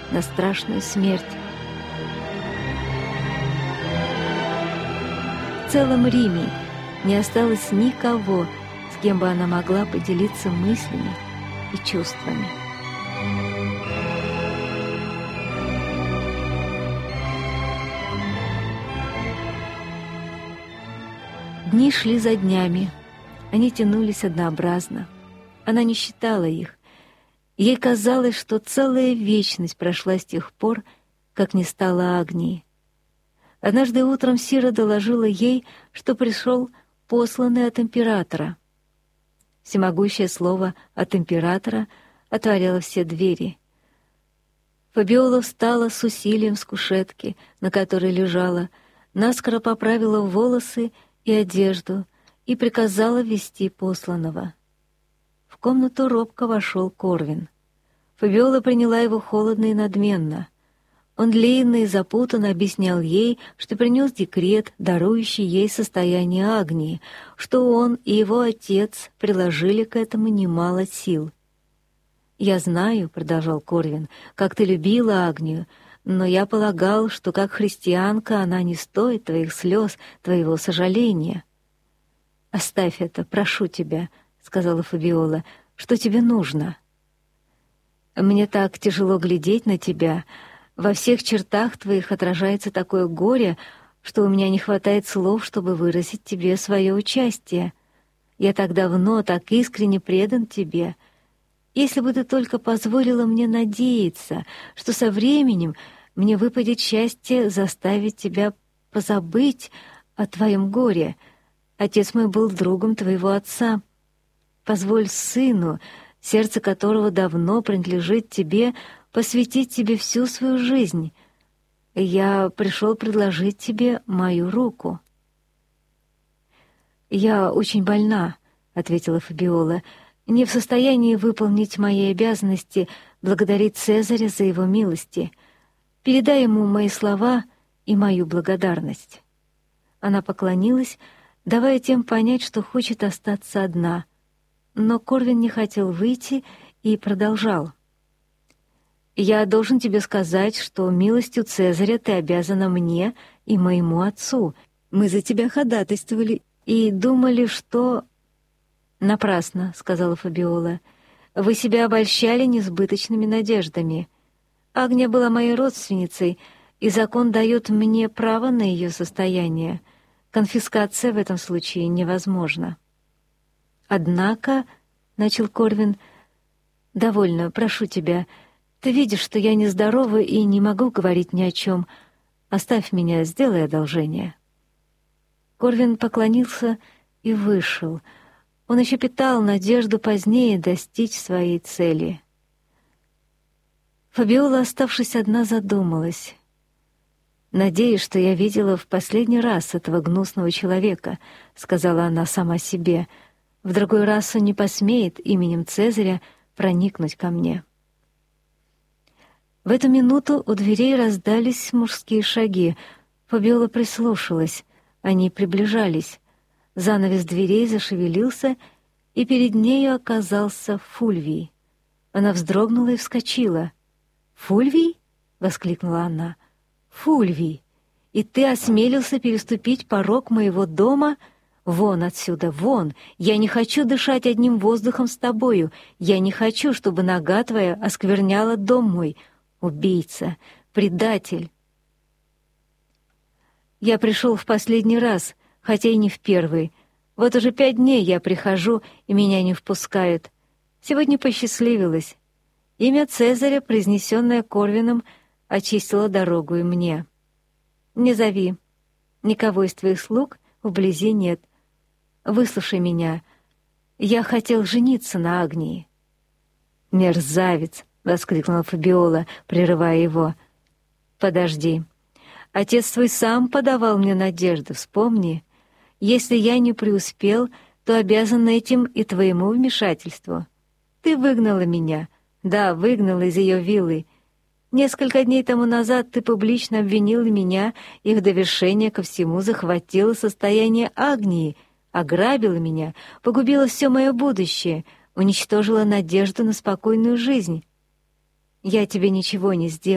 на страшную смерть. В целом Риме не осталось никого, с кем бы она могла поделиться мыслями и чувствами. Дни шли за днями, они тянулись однообразно. Она не считала их. Ей казалось, что целая вечность прошла с тех пор, как не стало Агнии. Однажды утром Сира доложила ей, что пришел посланный от императора. Всемогущее слово «от императора» отворяло все двери. Фабиола встала с усилием с кушетки, на которой лежала, наскоро поправила волосы и одежду и приказала вести посланного. В комнату робко вошел Корвин. Фабиола приняла его холодно и надменно. Он длинно и запутанно объяснял ей, что принес декрет, дарующий ей состояние Агнии, что он и его отец приложили к этому немало сил. «Я знаю, — продолжал Корвин, — как ты любила Агнию, но я полагал, что как христианка она не стоит твоих слез, твоего сожаления». «Оставь это, прошу тебя, — сказала Фабиола, — что тебе нужно?» «Мне так тяжело глядеть на тебя. Во всех чертах твоих отражается такое горе, что у меня не хватает слов, чтобы выразить тебе свое участие. Я так давно, так искренне предан тебе. Если бы ты только позволила мне надеяться, что со временем мне выпадет счастье заставить тебя позабыть о твоем горе. Отец мой был другом твоего отца. Позволь сыну, сердце которого давно принадлежит тебе, посвятить тебе всю свою жизнь. Я пришел предложить тебе мою руку». «Я очень больна», — ответила Фабиола, — «не в состоянии выполнить мои обязанности, благодарить Цезаря за его милости. Передай ему мои слова и мою благодарность». Она поклонилась, давая тем понять, что хочет остаться одна. Но Корвин не хотел выйти и продолжал. «Я должен тебе сказать, что милостью Цезаря ты обязана мне и моему отцу. Мы за тебя ходатайствовали и думали, что...» «Напрасно», — сказала Фабиола. «Вы себя обольщали несбыточными надеждами. Агния была моей родственницей, и закон дает мне право на ее состояние. Конфискация в этом случае невозможна». «Однако», — начал Корвин, — «довольно, прошу тебя. Ты видишь, что я нездорова и не могу говорить ни о чем. Оставь меня, сделай одолжение». Корвин поклонился и вышел. Он еще питал надежду позднее достичь своей цели. Фабиола, оставшись одна, задумалась. «Надеюсь, что я видела в последний раз этого гнусного человека», — сказала она сама себе. «В другой раз он не посмеет именем Цезаря проникнуть ко мне». В эту минуту у дверей раздались мужские шаги. Фабиола прислушалась. Они приближались. Занавес дверей зашевелился, и перед нею оказался Фульвий. Она вздрогнула и вскочила. «Фульвий?» — воскликнула она. «Фульвий! И ты осмелился переступить порог моего дома? Вон отсюда, вон! Я не хочу дышать одним воздухом с тобою. Я не хочу, чтобы нога твоя оскверняла дом мой. Убийца! Предатель!» «Я пришел в последний раз, хотя и не в первый. Вот уже 5 дней я прихожу, и меня не впускают. Сегодня посчастливилось. Имя Цезаря, произнесенное Корвином, очистило дорогу и мне. Не зови. Никого из твоих слуг вблизи нет. Выслушай меня. Я хотел жениться на Агнии». «Мерзавец!» — воскликнула Фабиола, прерывая его. «Подожди. Отец твой сам подавал мне надежды, вспомни. Если я не преуспел, то обязан этим и твоему вмешательству. Ты выгнала меня. Да, выгнала из ее виллы. Несколько дней тому назад ты публично обвинила меня и в довершение ко всему захватила состояние Агнии, ограбила меня, погубила все мое будущее, уничтожила надежду на спокойную жизнь. Я тебе ничего не сделала.